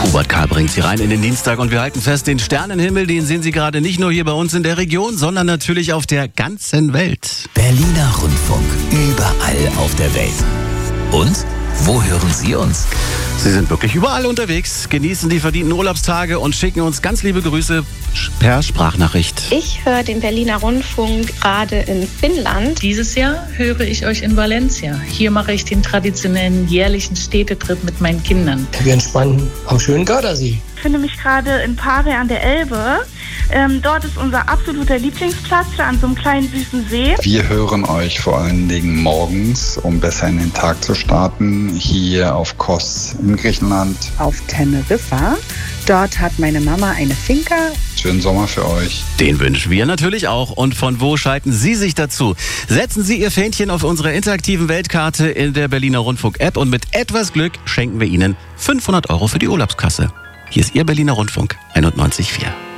Hubert K. bringt Sie rein in den Dienstag und wir halten fest, den Sternenhimmel, den sehen Sie gerade nicht nur hier bei uns in der Region, sondern natürlich auf der ganzen Welt. Berliner Rundfunk, überall auf der Welt. Und wo hören Sie uns? Sie sind wirklich überall unterwegs, genießen die verdienten Urlaubstage und schicken uns ganz liebe Grüße per Sprachnachricht. Ich höre den Berliner Rundfunk gerade in Finnland. Dieses Jahr höre ich euch in Valencia. Hier mache ich den traditionellen jährlichen Städtetrip mit meinen Kindern. Wir entspannen am schönen Gardasee. Ich befinde mich gerade in Pare an der Elbe. Dort ist unser absoluter Lieblingsplatz an so einem kleinen süßen See. Wir hören euch vor allen Dingen morgens, um besser in den Tag zu starten, hier auf Kos in Griechenland. Auf Teneriffa. Dort hat meine Mama eine Finca. Schönen Sommer für euch. Den wünschen wir natürlich auch. Und von wo schalten Sie sich dazu? Setzen Sie Ihr Fähnchen auf unsere interaktiven Weltkarte in der Berliner Rundfunk-App und mit etwas Glück schenken wir Ihnen 500 € für die Urlaubskasse. Hier ist Ihr Berliner Rundfunk 91,4.